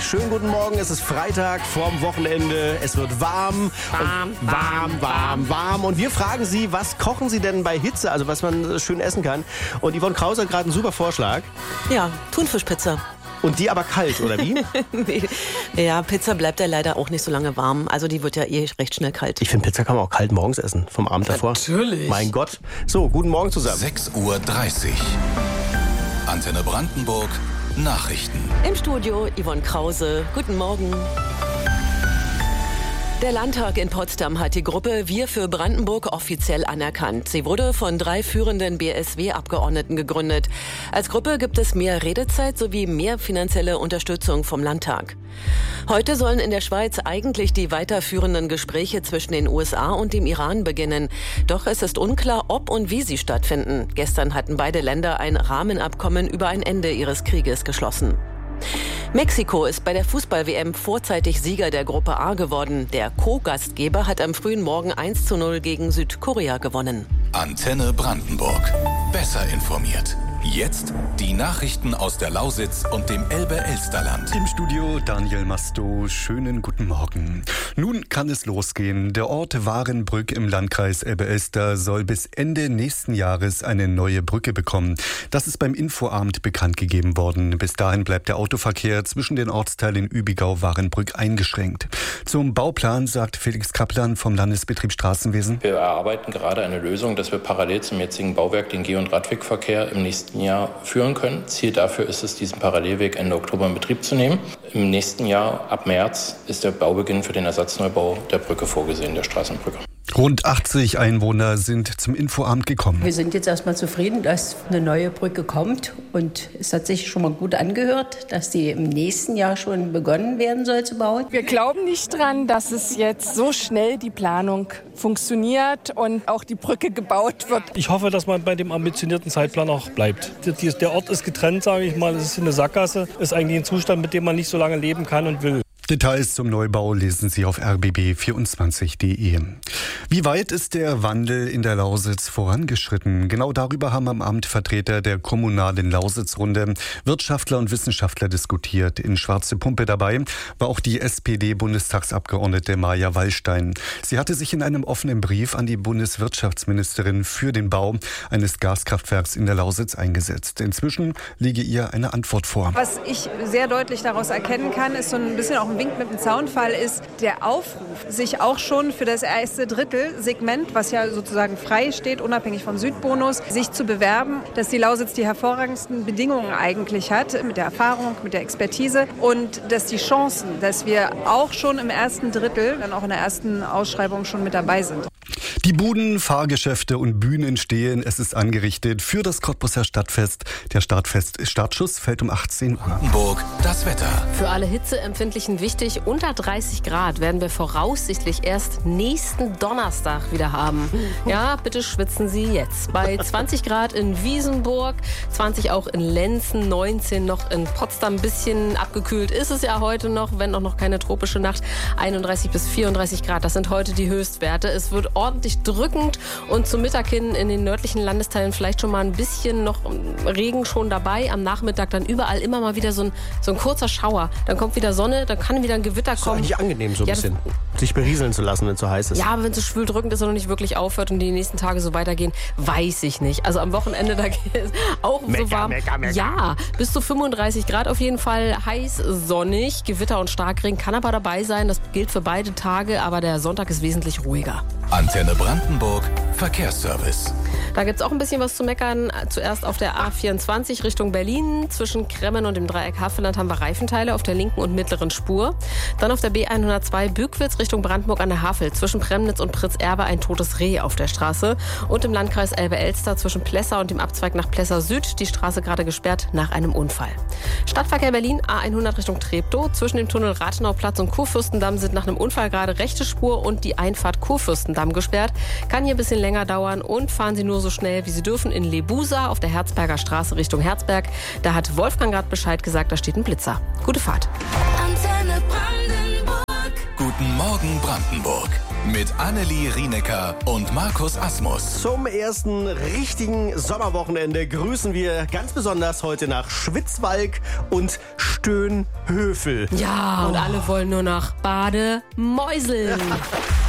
schönen guten Morgen. Es ist Freitag vorm Wochenende. Es wird warm. Warm. Und wir fragen Sie, was kochen Sie denn bei Hitze? Also was man schön essen kann. Und Yvonne Krause hat gerade einen super Vorschlag. Ja, Thunfischpizza. Und die aber kalt, oder wie? Nee. Ja, Pizza bleibt ja leider auch nicht so lange warm. Also die wird ja recht schnell kalt. Ich finde, Pizza kann man auch kalt morgens essen, vom Abend davor. Natürlich. Mein Gott. So, guten Morgen zusammen. 6:30 Uhr. Antenne Brandenburg. Nachrichten. Im Studio Yvonne Krause. Guten Morgen. Der Landtag in Potsdam hat die Gruppe Wir für Brandenburg offiziell anerkannt. Sie wurde von 3 führenden BSW-Abgeordneten gegründet. Als Gruppe gibt es mehr Redezeit sowie mehr finanzielle Unterstützung vom Landtag. Heute sollen in der Schweiz eigentlich die weiterführenden Gespräche zwischen den USA und dem Iran beginnen. Doch es ist unklar, ob und wie sie stattfinden. Gestern hatten beide Länder ein Rahmenabkommen über ein Ende ihres Krieges geschlossen. Mexiko ist bei der Fußball-WM vorzeitig Sieger der Gruppe A geworden. Der Co-Gastgeber hat am frühen Morgen 1:0 gegen Südkorea gewonnen. Antenne Brandenburg. Besser informiert. Jetzt die Nachrichten aus der Lausitz und dem Elbe-Elsterland. Im Studio Daniel Masto. Schönen guten Morgen. Nun kann es losgehen. Der Ort Warenbrück im Landkreis Elbe-Elster soll bis Ende nächsten Jahres eine neue Brücke bekommen. Das ist beim Infoamt bekannt gegeben worden. Bis dahin bleibt der Autoverkehr zwischen den Ortsteilen Übigau-Warenbrück eingeschränkt. Zum Bauplan sagt Felix Kaplan vom Landesbetrieb Straßenwesen. Wir erarbeiten gerade eine Lösung, dass wir parallel zum jetzigen Bauwerk den Geh- und Radwegverkehr im nächsten Jahr führen können. Ziel dafür ist es, diesen Parallelweg Ende Oktober in Betrieb zu nehmen. Im nächsten Jahr, ab März, ist der Baubeginn für den Ersatzneubau der Brücke vorgesehen, der Straßenbrücke. Rund 80 Einwohner sind zum Infoamt gekommen. Wir sind jetzt erstmal zufrieden, dass eine neue Brücke kommt. Und es hat sich schon mal gut angehört, dass die im nächsten Jahr schon begonnen werden soll zu bauen. Wir glauben nicht dran, dass es jetzt so schnell die Planung funktioniert und auch die Brücke gebaut wird. Ich hoffe, dass man bei dem ambitionierten Zeitplan auch bleibt. Der Ort ist getrennt, sage ich mal. Es ist eine Sackgasse. Es ist eigentlich ein Zustand, mit dem man nicht so lange leben kann und will. Details zum Neubau lesen Sie auf rbb24.de. Wie weit ist der Wandel in der Lausitz vorangeschritten? Genau darüber haben am Amt Vertreter der kommunalen Lausitzrunde, Wirtschaftler und Wissenschaftler diskutiert. In Schwarze Pumpe dabei war auch die SPD-Bundestagsabgeordnete Maja Wallstein. Sie hatte sich in einem offenen Brief an die Bundeswirtschaftsministerin für den Bau eines Gaskraftwerks in der Lausitz eingesetzt. Inzwischen liege ihr eine Antwort vor. Was ich sehr deutlich daraus erkennen kann, ist so ein bisschen auch ein Wink mit dem Zaunfall, ist der Aufruf, sich auch schon für das erste Drittelsegment, was ja sozusagen frei steht, unabhängig vom Südbonus, sich zu bewerben, dass die Lausitz die hervorragendsten Bedingungen eigentlich hat, mit der Erfahrung, mit der Expertise und dass die Chancen, dass wir auch schon im ersten Drittel, dann auch in der ersten Ausschreibung schon mit dabei sind. Die Buden, Fahrgeschäfte und Bühnen stehen. Es ist angerichtet für das Cottbuser Stadtfest. Der Startschuss fällt um 18 Uhr. Brandenburg, das Wetter. Für alle Hitzeempfindlichen wichtig, unter 30 Grad werden wir voraussichtlich erst nächsten Donnerstag wieder haben. Ja, bitte schwitzen Sie jetzt. Bei 20 Grad in Wiesenburg, 20 auch in Lenzen, 19 noch in Potsdam. Ein bisschen abgekühlt ist es ja heute noch, wenn auch noch keine tropische Nacht. 31 bis 34 Grad, das sind heute die Höchstwerte. Es wird ordentlich drückend und zum Mittag hin in den nördlichen Landesteilen vielleicht schon mal ein bisschen noch Regen schon dabei. Am Nachmittag dann überall immer mal wieder so ein kurzer Schauer. Dann kommt wieder Sonne, dann kann wieder ein Gewitter kommen. Das ist eigentlich angenehm so ein bisschen, sich berieseln zu lassen, wenn es so heiß ist. Ja, aber wenn es so schwül drückend ist und noch nicht wirklich aufhört und die nächsten Tage so weitergehen, weiß ich nicht. Also am Wochenende, da geht es auch so warm. Mecker. Ja, bis zu 35 Grad auf jeden Fall, heiß, sonnig, Gewitter und Starkregen kann aber dabei sein. Das gilt für beide Tage, aber der Sonntag ist wesentlich ruhiger. Antenne Brandenburg, Verkehrsservice. Da gibt es auch ein bisschen was zu meckern. Zuerst auf der A24 Richtung Berlin. Zwischen Kremmen und dem Dreieck Havelland haben wir Reifenteile auf der linken und mittleren Spur. Dann auf der B102 Bückwitz Richtung Brandenburg an der Havel. Zwischen Premnitz und Pritz-Erbe ein totes Reh auf der Straße. Und im Landkreis Elbe-Elster zwischen Plessa und dem Abzweig nach Plessa Süd die Straße gerade gesperrt nach einem Unfall. Stadtverkehr Berlin A100 Richtung Treptow. Zwischen dem Tunnel Rathenauplatz und Kurfürstendamm sind nach einem Unfall gerade rechte Spur und die Einfahrt Kurfürstendamm gesperrt. Kann hier ein bisschen länger dauern und fahren Sie nur so schnell, wie Sie dürfen in Lebusa auf der Herzberger Straße Richtung Herzberg. Da hat Wolfgang gerade Bescheid gesagt, da steht ein Blitzer. Gute Fahrt. Antenne Brandenburg. Guten Morgen Brandenburg. mit Annelie Rienecker und Markus Asmus. Zum ersten richtigen Sommerwochenende grüßen wir ganz besonders heute nach Schwitzwalk und Stöhnhöfel. Ja, und alle wollen nur nach Bademäuseln.